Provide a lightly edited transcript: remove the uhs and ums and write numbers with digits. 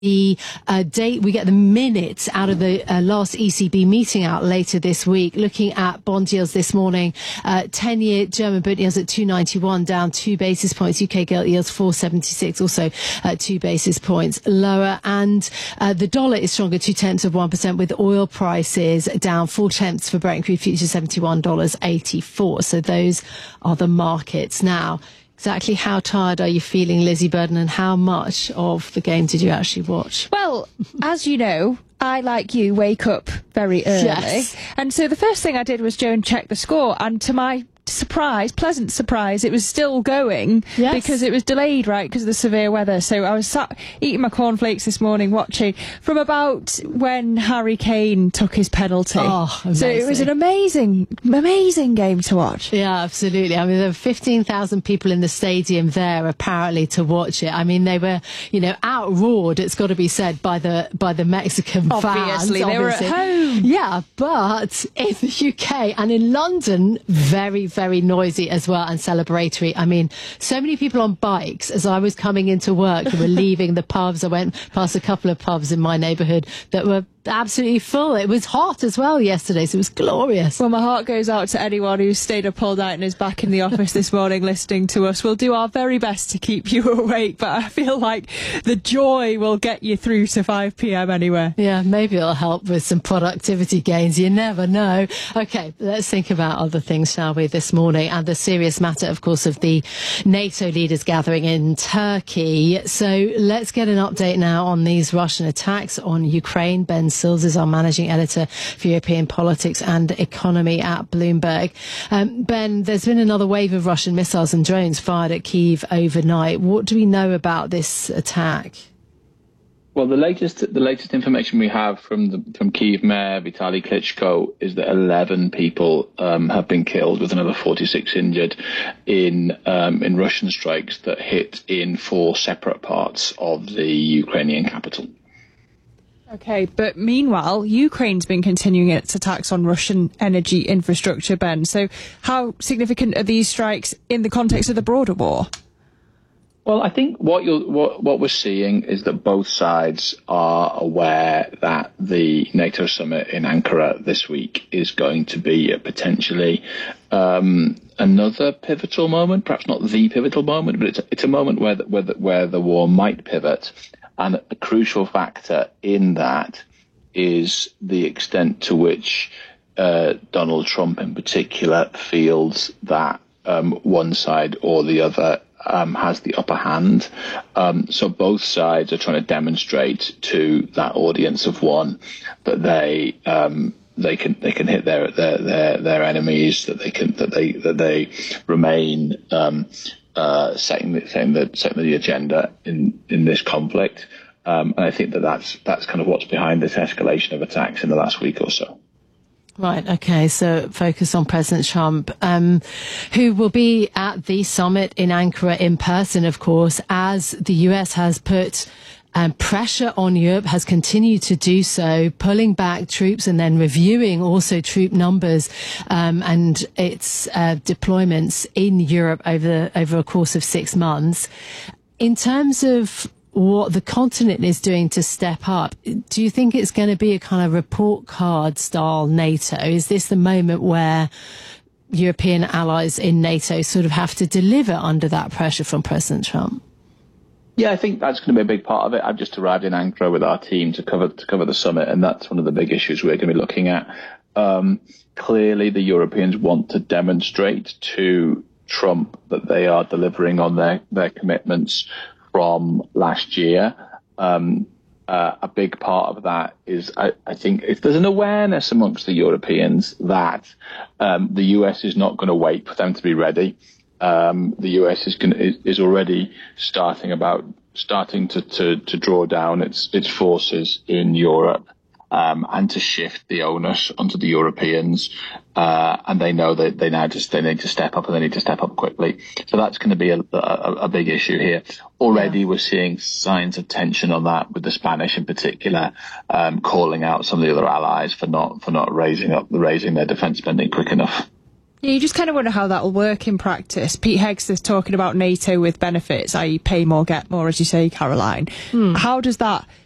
the date, we get the minutes out of the last ECB meeting out later this week. Looking at bond yields this morning, 10-year German bond yields at 291, down 2 basis points. UK gilt yields 476, also 2 basis points lower. And the dollar is stronger, 0.2%, with oil prices down 0.4 for Brent crude futures, $71.84. So those are the markets now. Exactly how tired are you feeling, Lizzie Burden, and how much of the game did you actually watch? Well, as you know, I, like you, wake up very early. Yes. And so the first thing I did was go and check the score, and to my pleasant surprise, it was still going. Yes. Because it was delayed, right, because of the severe weather. So I was sat eating my cornflakes this morning, watching from about when Harry Kane took his penalty. Oh, amazing. So it was an amazing game to watch. Yeah, absolutely. I mean, there were 15,000 people in the stadium there apparently to watch it. I mean, they were, outroared, it's got to be said, by the Mexican fans. Obviously, they were at home. Yeah, but in the UK and in London, very, very noisy as well and celebratory. I mean, so many people on bikes as I was coming into work who were leaving the pubs. I went past a couple of pubs in my neighbourhood that were absolutely full. It was hot as well yesterday, so it was glorious. Well, my heart goes out to anyone who's stayed up all night and is back in the office this morning listening to us. We'll do our very best to keep you awake, but I feel like the joy will get you through to 5 p.m. anyway. Yeah, maybe it'll help with some productivity gains. You never know. Okay, let's think about other things, shall we, this morning, and the serious matter, of course, of the NATO leaders gathering in Turkey. So let's get an update now on these Russian attacks on Ukraine. Ben Sills is our managing editor for European politics and economy at Bloomberg. Ben, there's been another wave of Russian missiles and drones fired at Kyiv overnight. What do we know about this attack? Well, the latest information we have from Kyiv Mayor Vitaly Klitschko is that 11 people have been killed, with another 46 injured in Russian strikes that hit in 4 separate parts of the Ukrainian capital. Okay, but meanwhile, Ukraine's been continuing its attacks on Russian energy infrastructure, Ben. So how significant are these strikes in the context of the broader war? Well, I think what we're seeing is that both sides are aware that the NATO summit in Ankara this week is going to be potentially another pivotal moment, perhaps not the pivotal moment, but it's a moment where the war might pivot. And a crucial factor in that is the extent to which Donald Trump in particular feels that one side or the other has the upper hand. So both sides are trying to demonstrate to that audience of one that they can hit their enemies, that they remain setting the agenda in this conflict. And I think that's kind of what's behind this escalation of attacks in the last week or so. Right, okay, so focus on President Trump, who will be at the summit in Ankara in person, of course, as the US has put pressure on Europe, has continued to do so, pulling back troops and then reviewing also troop numbers and its deployments in Europe over a course of 6 months. In terms of what the continent is doing to step up, do you think it's going to be a kind of report card style NATO? Is this the moment where European allies in NATO sort of have to deliver under that pressure from President Trump? Yeah, I think that's going to be a big part of it. I've just arrived in Ankara with our team to cover the summit, and that's one of the big issues we're going to be looking at. Clearly, the Europeans want to demonstrate to Trump that they are delivering on their commitments from last year. A big part of that is, I think, if there's an awareness amongst the Europeans that the US is not going to wait for them to be ready. The US is already starting to draw down its forces in Europe. And to shift the onus onto the Europeans, and they know that they need to step up, and they need to step up quickly. So that's going to be a big issue here. Already, We're seeing signs of tension on that, with the Spanish in particular calling out some of the other allies for not raising their defence spending quick enough. Yeah, you just kind of wonder how that will work in practice. Pete Hegseth is talking about NATO with benefits, i.e. pay more, get more, as you say, Caroline. How does that